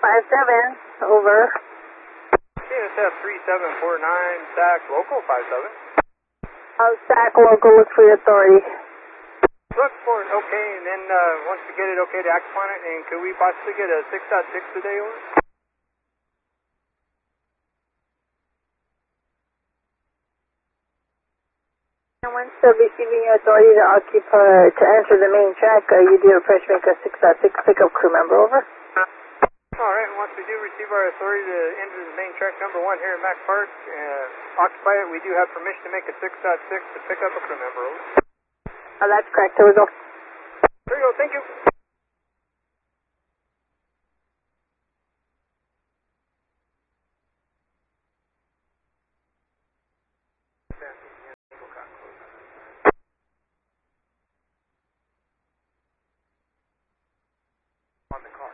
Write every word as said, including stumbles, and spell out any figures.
five seven, over. C S F three seven four nine, S A C local five seven. Uh, S A C local, look for your authority. Look for it, okay, and then uh, once we get it okay to act upon it, and could we possibly get a six point six today, over? And once uh, receiving your authority to occupy, to enter the main track, uh, you do approach make a six point six pickup crew member, over. Alright, and once we do receive our authority to enter the main track number one here at Mac Park, uh, occupy it, we do have permission to make a six point six to pick up a crew member, over. Uh, that's correct, there we go. There you go, thank you. On the call.